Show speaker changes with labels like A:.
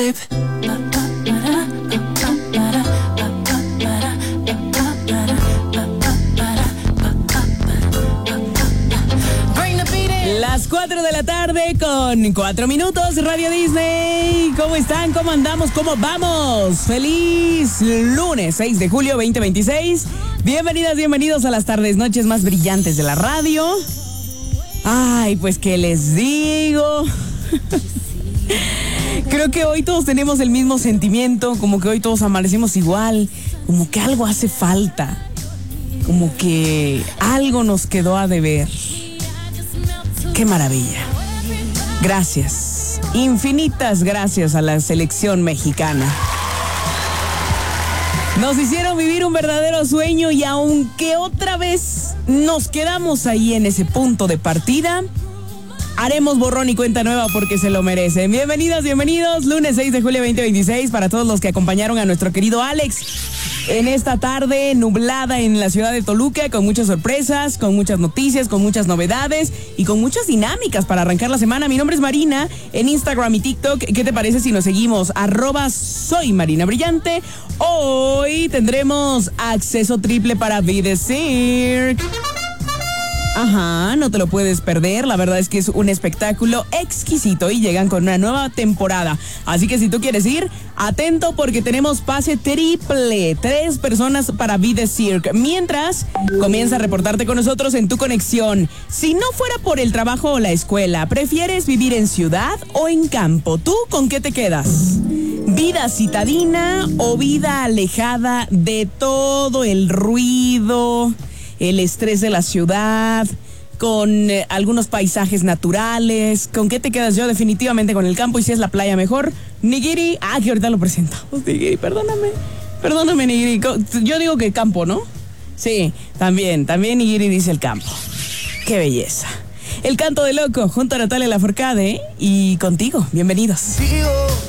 A: Las 4 de la tarde con 4 minutos, Radio Disney. ¿Cómo están? ¿Cómo andamos? ¿Cómo vamos? Feliz lunes 6 de julio 2026. Bienvenidas, bienvenidos a las tardes, noches más brillantes de la radio. Ay, pues qué les digo. Creo que hoy todos tenemos el mismo sentimiento, como que hoy todos amanecemos igual, como que algo hace falta, como que algo nos quedó a deber. ¡Qué maravilla! Gracias, infinitas gracias a la selección mexicana. Nos hicieron vivir un verdadero sueño y aunque otra vez nos quedamos ahí en ese punto de partida, haremos borrón y cuenta nueva porque se lo merecen. Bienvenidas, bienvenidos, lunes 6 de julio 2026, para todos los que acompañaron a nuestro querido Alex en esta tarde nublada en la ciudad de Toluca, con muchas sorpresas, con muchas noticias, con muchas novedades y con muchas dinámicas para arrancar la semana. Mi nombre es Marina, en Instagram y TikTok. ¿Qué te parece si nos seguimos? @soy Marina Brillante. Hoy tendremos acceso triple para Vida Cirque. Ajá, no te lo puedes perder. La verdad es que es un espectáculo exquisito y llegan con una nueva temporada. Así que si tú quieres ir, atento porque tenemos pase triple. 3 personas para Vida Cirque. Mientras, comienza a reportarte con nosotros en tu conexión. Si no fuera por el trabajo o la escuela, ¿prefieres vivir en ciudad o en campo? ¿Tú con qué te quedas? ¿Vida citadina o vida alejada de todo el ruido, el estrés de la ciudad, con algunos paisajes naturales? ¿Con qué te quedas? Yo definitivamente con el campo, y si es la playa mejor. Nigiri, que ahorita lo presentamos. Nigiri, perdóname Nigiri. Yo digo que campo, ¿no? Sí, también Nigiri dice el campo. ¡Qué belleza! El canto de loco junto a Natalia Lafourcade y contigo. Bienvenidos.